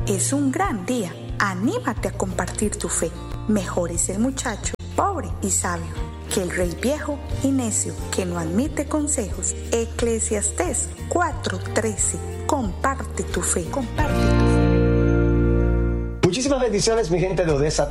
es un gran día. Anímate a compartir tu fe. Mejor es el muchacho pobre y sabio que el rey viejo y necio que no admite consejos. Eclesiastés 4:13. Comparte tu fe. Comparte tu fe. Muchísimas bendiciones, mi gente de Odessa,